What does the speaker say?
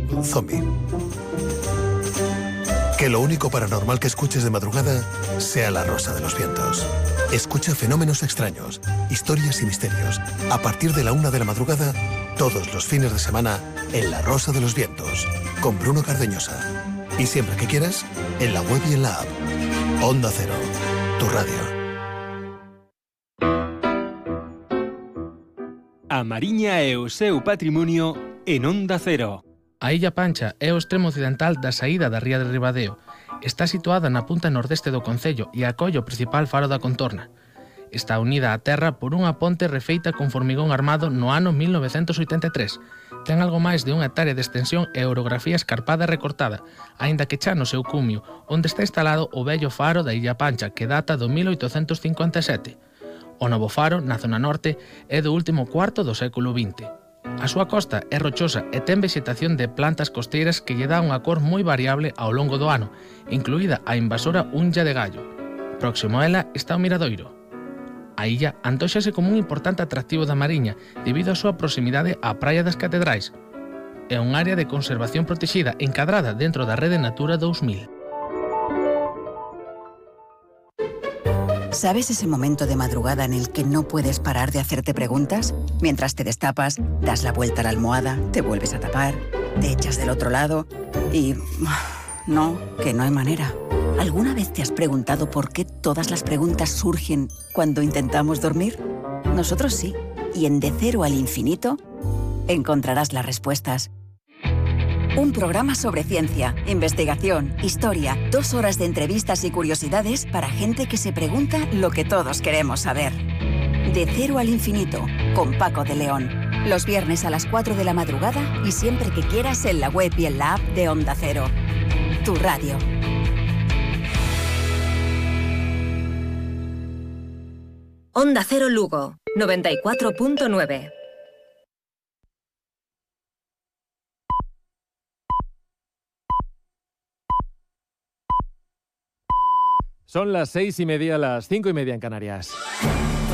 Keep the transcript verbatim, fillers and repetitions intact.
un zombie. Que lo único paranormal que escuches de madrugada sea La Rosa de los Vientos. Escucha fenómenos extraños, historias y misterios. A partir de la una de la madrugada, todos los fines de semana, en La Rosa de los Vientos, con Bruno Cardeñosa. Y siempre que quieras, en la web y en la app. Onda Cero, tu radio. A Mariña e o seu patrimonio en Onda Cero. A Illa Pancha é o extremo occidental da saída da ría de Ribadeo. Está situada na punta nordeste do concello e acolle o principal faro da contorna. Está unida á terra por unha ponte refeita con formigón armado no ano mil novecentos oitenta e tres. Ten algo máis de unha hectárea de extensión e orografía escarpada e recortada, aínda que xa no seu cumio, onde está instalado o vello faro da Illa Pancha, que data do mil oitocentos cincuenta e sete. O novo faro, na zona norte, é do último cuarto do século vinte. A súa costa é rochosa e ten vexetación de plantas costeiras que lle dá unha cor moi variable ao longo do ano, incluída a invasora unlla de gallo. Próximo a ela está o miradoiro. A illa antóxase como un importante atractivo da Mariña debido á súa proximidade á Praia das Catedrais. É un área de conservación protexida encadrada dentro da Rede Natura dous mil. ¿Sabes ese momento de madrugada en el que no puedes parar de hacerte preguntas? Mientras te destapas, das la vuelta a la almohada, te vuelves a tapar, te echas del otro lado y... No, que no hay manera. ¿Alguna vez te has preguntado por qué todas las preguntas surgen cuando intentamos dormir? Nosotros sí. Y en De Cero al Infinito encontrarás las respuestas. Un programa sobre ciencia, investigación, historia, dos horas de entrevistas y curiosidades para gente que se pregunta lo que todos queremos saber. De Cero al Infinito, con Paco de León. Los viernes a las cuatro de la madrugada y siempre que quieras en la web y en la app de Onda Cero. Tu radio. Onda Cero Lugo, noventa y cuatro punto nueve. Son las seis y media, las cinco y media en Canarias.